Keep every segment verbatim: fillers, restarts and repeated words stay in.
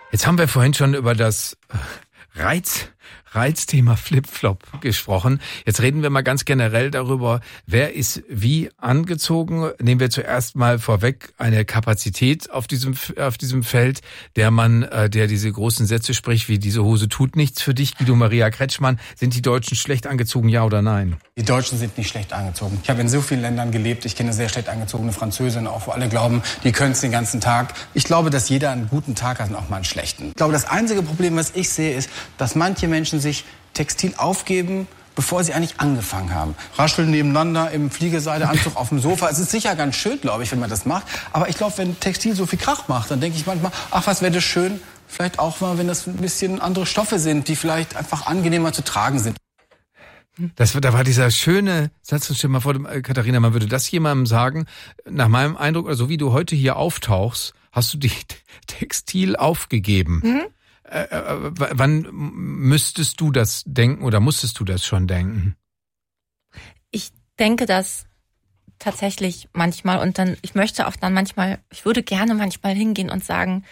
Jetzt haben wir vorhin schon über das Reiz, Reizthema Flip-Flop gesprochen. Jetzt reden wir mal ganz generell darüber, wer ist wie angezogen. Nehmen wir zuerst mal vorweg eine Kapazität auf diesem auf diesem Feld, der man, der diese großen Sätze spricht, wie diese Hose tut nichts für dich. Guido Maria Kretschmann, sind die Deutschen schlecht angezogen, ja oder nein? Die Deutschen sind nicht schlecht angezogen. Ich habe in so vielen Ländern gelebt. Ich kenne sehr schlecht angezogene Französinnen, auch wo alle glauben, die können es den ganzen Tag. Ich glaube, dass jeder einen guten Tag hat und auch mal einen schlechten. Ich glaube, das einzige Problem, was ich sehe, ist, dass manche Menschen sich Textil aufgeben, bevor sie eigentlich angefangen haben. Rascheln nebeneinander im Fliegeseideanzug auf dem Sofa. Es ist sicher ganz schön, glaube ich, wenn man das macht. Aber ich glaube, wenn Textil so viel Krach macht, dann denke ich manchmal, ach, was wäre das schön, vielleicht auch mal, wenn das ein bisschen andere Stoffe sind, die vielleicht einfach angenehmer zu tragen sind. Das, da war dieser schöne Satz, und stell dir mal vor, Katharina, man würde das jemandem sagen, nach meinem Eindruck, also wie du heute hier auftauchst, hast du die Textil aufgegeben. Mhm. Äh, äh, wann müsstest du das denken oder musstest du das schon denken? Ich denke das tatsächlich manchmal und dann, ich möchte auch dann manchmal, ich würde gerne manchmal hingehen und sagen,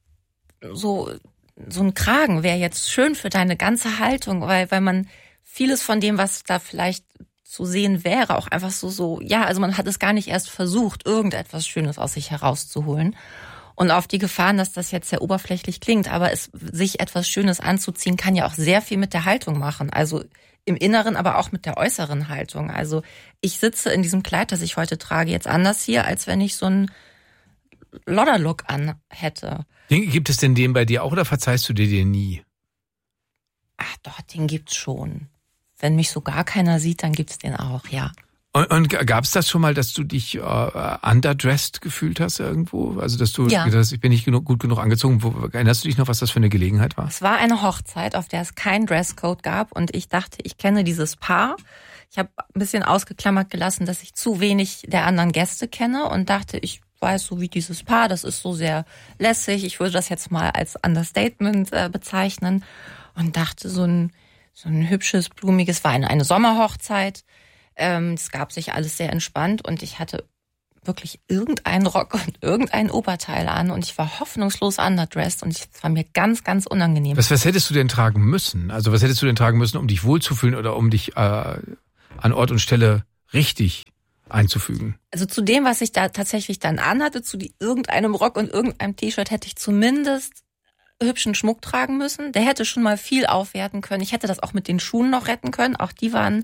so, so ein Kragen wäre jetzt schön für deine ganze Haltung, weil, weil man vieles von dem, was da vielleicht zu sehen wäre, auch einfach so, so, ja, also man hat es gar nicht erst versucht, irgendetwas Schönes aus sich herauszuholen. Und auf die Gefahren, dass das jetzt sehr oberflächlich klingt, aber es, sich etwas Schönes anzuziehen, kann ja auch sehr viel mit der Haltung machen. Also im Inneren, aber auch mit der äußeren Haltung. Also ich sitze in diesem Kleid, das ich heute trage, jetzt anders hier, als wenn ich so einen Lodder-Look an hätte. Gibt es denn den bei dir auch oder verzeihst du dir den nie? Ach doch, den gibt's schon. Wenn mich so gar keiner sieht, dann gibt's den auch, ja. Und, und gab es das schon mal, dass du dich äh, underdressed gefühlt hast irgendwo? Also dass du ja. gedacht hast, ich bin nicht genug, gut genug angezogen. Wo, erinnerst du dich noch, was das für eine Gelegenheit war? Es war eine Hochzeit, auf der es keinen Dresscode gab und ich dachte, ich kenne dieses Paar. Ich habe ein bisschen ausgeklammert gelassen, dass ich zu wenig der anderen Gäste kenne und dachte, ich weiß so wie dieses Paar, das ist so sehr lässig. Ich würde das jetzt mal als Understatement äh, bezeichnen und dachte, so ein so ein hübsches, blumiges, war eine, eine Sommerhochzeit. Ähm, es gab sich alles sehr entspannt und ich hatte wirklich irgendeinen Rock und irgendein Oberteil an und ich war hoffnungslos underdressed und es war mir ganz, ganz unangenehm. Was, was hättest du denn tragen müssen? Also was hättest du denn tragen müssen, um dich wohlzufühlen oder um dich äh, an Ort und Stelle richtig einzufügen? Also zu dem, was ich da tatsächlich dann anhatte, zu die, irgendeinem Rock und irgendeinem T-Shirt, hätte ich zumindest hübschen Schmuck tragen müssen. Der hätte schon mal viel aufwerten können. Ich hätte das auch mit den Schuhen noch retten können. Auch die waren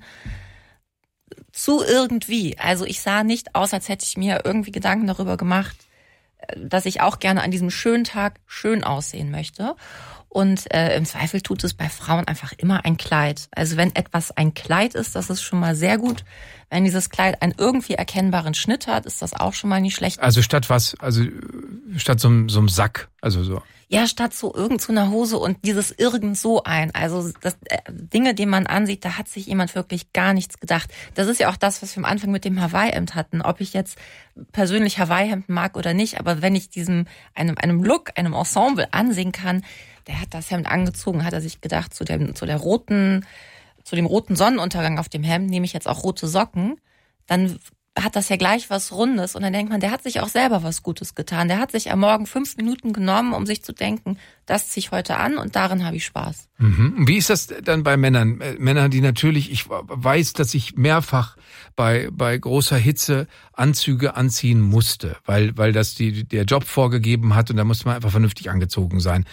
zu irgendwie. Also ich sah nicht aus, als hätte ich mir irgendwie Gedanken darüber gemacht, dass ich auch gerne an diesem schönen Tag schön aussehen möchte. Und äh, im Zweifel tut es bei Frauen einfach immer ein Kleid. Also wenn etwas ein Kleid ist, das ist schon mal sehr gut. Wenn dieses Kleid einen irgendwie erkennbaren Schnitt hat, ist das auch schon mal nicht schlecht. Also statt was? Also statt so, so einem Sack? Also so. Ja, statt so irgend so einer Hose und dieses irgend so ein. Also das äh, Dinge, die man ansieht, da hat sich jemand wirklich gar nichts gedacht. Das ist ja auch das, was wir am Anfang mit dem Hawaii-Hemd hatten. Ob ich jetzt persönlich Hawaii-Hemden mag oder nicht, aber wenn ich diesem einem einem Look, einem Ensemble ansehen kann, der hat das Hemd angezogen, hat er sich gedacht, zu dem zu der roten, zu dem roten Sonnenuntergang auf dem Hemd nehme ich jetzt auch rote Socken. Dann hat das ja gleich was Rundes und dann denkt man, der hat sich auch selber was Gutes getan. Der hat sich am Morgen fünf Minuten genommen, um sich zu denken, das ziehe ich heute an und darin habe ich Spaß. Mhm. Wie ist das dann bei Männern? Männer, die natürlich, ich weiß, dass ich mehrfach bei bei großer Hitze Anzüge anziehen musste, weil weil das die der Job vorgegeben hat und da musste man einfach vernünftig angezogen sein.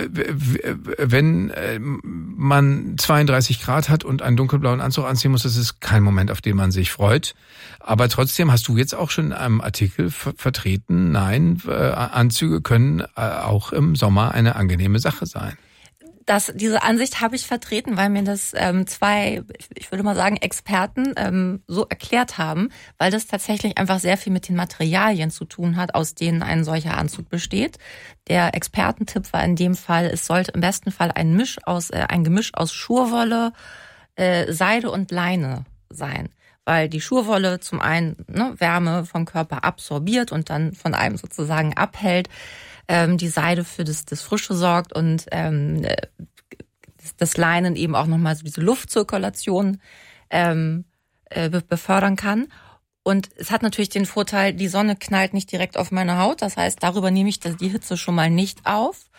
Wenn man zweiunddreißig Grad hat und einen dunkelblauen Anzug anziehen muss, das ist kein Moment, auf den man sich freut. Aber trotzdem hast du jetzt auch schon in einem Artikel ver- vertreten, nein, äh, Anzüge können äh, auch im Sommer eine angenehme Sache sein. Das, diese Ansicht habe ich vertreten, weil mir das ähm, zwei, ich würde mal sagen, Experten ähm, so erklärt haben, weil das tatsächlich einfach sehr viel mit den Materialien zu tun hat, aus denen ein solcher Anzug besteht. Der Expertentipp war in dem Fall, es sollte im besten Fall ein Misch aus, äh, ein Gemisch aus Schurwolle, äh, Seide und Leine sein. Weil die Schurwolle zum einen ne, Wärme vom Körper absorbiert und dann von einem sozusagen abhält, ähm, die Seide für das, das Frische sorgt und ähm, das, das Leinen eben auch nochmal so diese Luftzirkulation ähm, äh, befördern kann. Und es hat natürlich den Vorteil, die Sonne knallt nicht direkt auf meine Haut, das heißt, darüber nehme ich die Hitze schon mal nicht auf.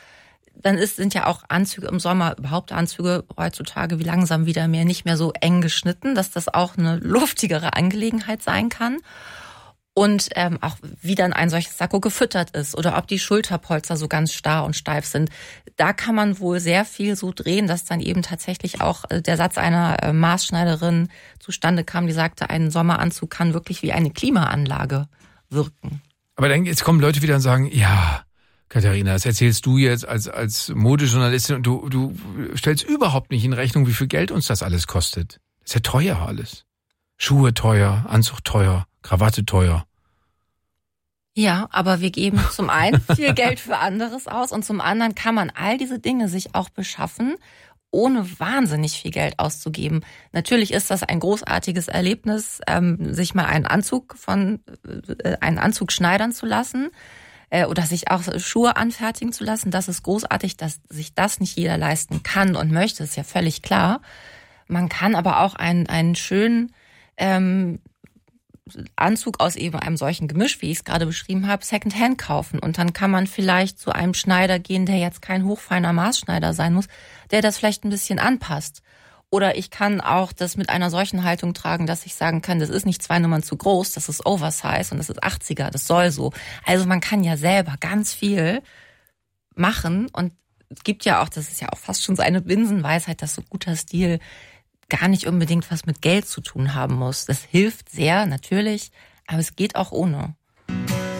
dann ist, sind ja auch Anzüge im Sommer, überhaupt Anzüge heutzutage wie langsam wieder mehr, nicht mehr so eng geschnitten, dass das auch eine luftigere Angelegenheit sein kann. Und ähm, auch wie dann ein solches Sakko gefüttert ist oder ob die Schulterpolster so ganz starr und steif sind. Da kann man wohl sehr viel so drehen, dass dann eben tatsächlich auch der Satz einer äh, Maßschneiderin zustande kam, die sagte, ein Sommeranzug kann wirklich wie eine Klimaanlage wirken. Aber dann jetzt kommen Leute wieder und sagen, ja, Katharina, das erzählst du jetzt als als Modejournalistin und du du stellst überhaupt nicht in Rechnung, wie viel Geld uns das alles kostet. Das ist ja teuer alles. Schuhe teuer, Anzug teuer, Krawatte teuer. Ja, aber wir geben zum einen viel Geld für anderes aus und zum anderen kann man all diese Dinge sich auch beschaffen, ohne wahnsinnig viel Geld auszugeben. Natürlich ist das ein großartiges Erlebnis, ähm, sich mal einen Anzug von äh, einen Anzug schneidern zu lassen äh, oder sich auch Schuhe anfertigen zu lassen. Das ist großartig, dass sich das nicht jeder leisten kann und möchte, ist ja völlig klar. Man kann aber auch einen einen schönen ähm, Anzug aus eben einem solchen Gemisch, wie ich es gerade beschrieben habe, Secondhand kaufen. Und dann kann man vielleicht zu einem Schneider gehen, der jetzt kein hochfeiner Maßschneider sein muss, der das vielleicht ein bisschen anpasst. Oder ich kann auch das mit einer solchen Haltung tragen, dass ich sagen kann, das ist nicht zwei Nummern zu groß, das ist Oversize und das ist achtziger, das soll so. Also man kann ja selber ganz viel machen und es gibt ja auch, das ist ja auch fast schon so eine Binsenweisheit, dass so guter Stil gar nicht unbedingt was mit Geld zu tun haben muss. Das hilft sehr, natürlich, aber es geht auch ohne.